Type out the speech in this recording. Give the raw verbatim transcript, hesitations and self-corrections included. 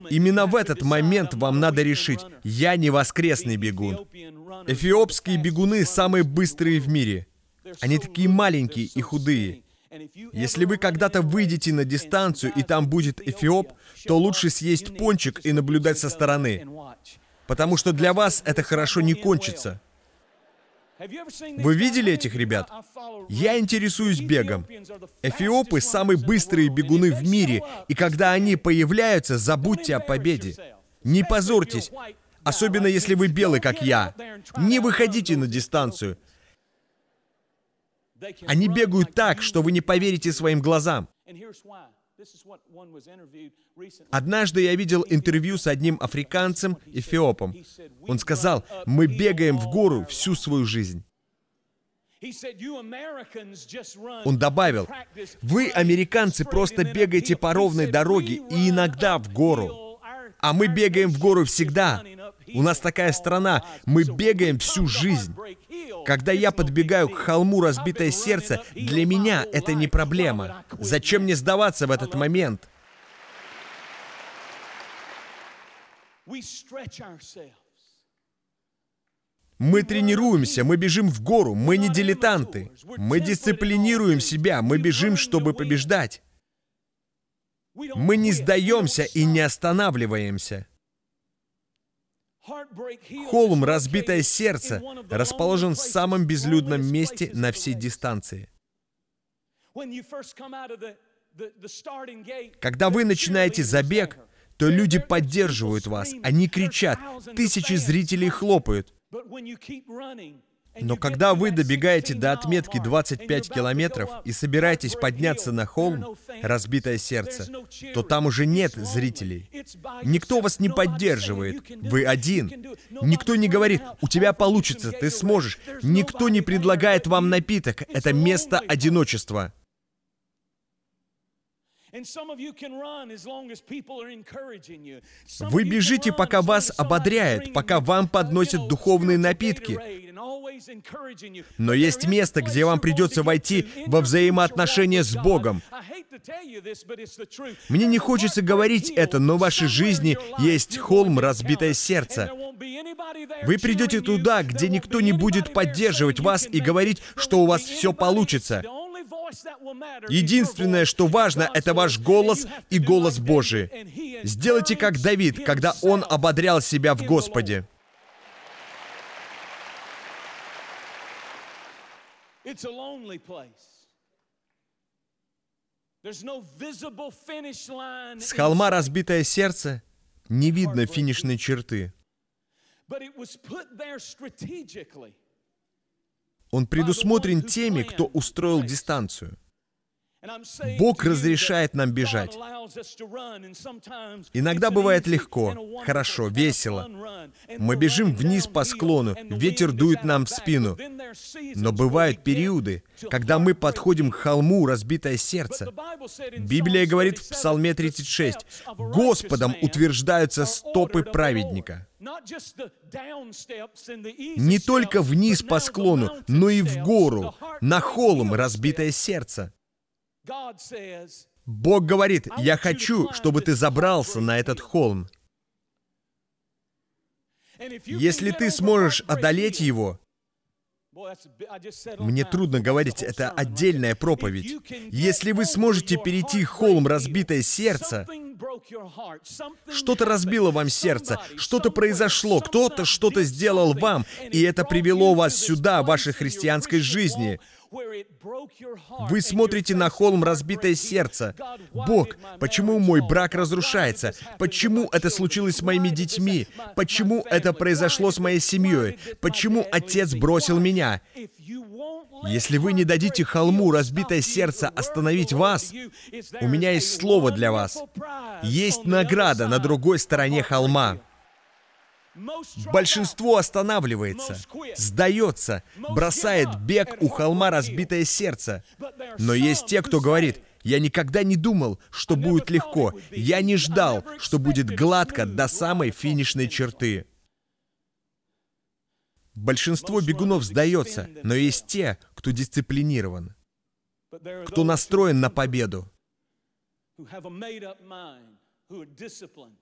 Именно в этот момент вам надо решить: я не воскресный бегун. Эфиопские бегуны самые быстрые в мире. Они такие маленькие и худые. Если вы когда-то выйдете на дистанцию, и там будет эфиоп, то лучше съесть пончик и наблюдать со стороны, потому что для вас это хорошо не кончится. Вы видели этих ребят? Я интересуюсь бегом. Эфиопы — самые быстрые бегуны в мире, и когда они появляются, забудьте о победе. Не позорьтесь, особенно если вы белый, как я. Не выходите на дистанцию. Они бегают так, что вы не поверите своим глазам. Однажды я видел интервью с одним африканцем, эфиопом. Он сказал: «Мы бегаем в гору всю свою жизнь». Он добавил: «Вы, американцы, просто бегаете по ровной дороге и иногда в гору. А мы бегаем в гору всегда. У нас такая страна, мы бегаем всю жизнь. Когда я подбегаю к холму «Разбитое сердце», для меня это не проблема. Зачем мне сдаваться в этот момент?» Мы тренируемся, мы бежим в гору, мы не дилетанты. Мы дисциплинируем себя, мы бежим, чтобы побеждать. Мы не сдаемся и не останавливаемся. Холм «Разбитое сердце» расположен в самом безлюдном месте на всей дистанции. Когда вы начинаете забег, то люди поддерживают вас, они кричат, тысячи зрителей хлопают. Но когда вы добегаете до отметки двадцать пять километров и собираетесь подняться на холм «Разбитое сердце», то там уже нет зрителей. Никто вас не поддерживает. Вы один. Никто не говорит: «У тебя получится, ты сможешь». Никто не предлагает вам напиток. Это место одиночества. Вы бежите, пока вас ободряют, пока вам подносят духовные напитки. Но есть место, где вам придется войти во взаимоотношения с Богом. Мне не хочется говорить это, но в вашей жизни есть холм «Разбитое сердце». Вы придете туда, где никто не будет поддерживать вас и говорить, что у вас все получится. Единственное, что важно, это ваш голос и голос Божий. Сделайте как Давид, когда он ободрял себя в Господе. С холма «Разбитое сердце» не видно финишной черты. Он предусмотрен теми, кто устроил дистанцию. Бог разрешает нам бежать. Иногда бывает легко, хорошо, весело. Мы бежим вниз по склону, ветер дует нам в спину. Но бывают периоды, когда мы подходим к холму «Разбитое сердце». Библия говорит в Псалме тридцать шесть: «Господом утверждаются стопы праведника». Не только вниз по склону, но и в гору, на холм «Разбитое сердце». Бог говорит: «Я хочу, чтобы ты забрался на этот холм». Если ты сможешь одолеть его, мне трудно говорить, это отдельная проповедь. Если вы сможете перейти холм «Разбитое сердце», что-то разбило вам сердце, что-то произошло, кто-то что-то сделал вам, и это привело вас сюда, в вашей христианской жизни. Вы смотрите на холм «Разбитое сердце». Бог, почему мой брак разрушается? Почему это случилось с моими детьми? Почему это произошло с моей семьей? Почему отец бросил меня? Если вы не дадите холму «Разбитое сердце» остановить вас, у меня есть слово для вас. Есть награда на другой стороне холма. Большинство останавливается, сдается, бросает бег у холма «Разбитое сердце». Но есть те, кто говорит: «Я никогда не думал, что будет легко. Я не ждал, что будет гладко до самой финишной черты». Большинство бегунов сдается, но есть те, кто дисциплинирован, кто настроен на победу.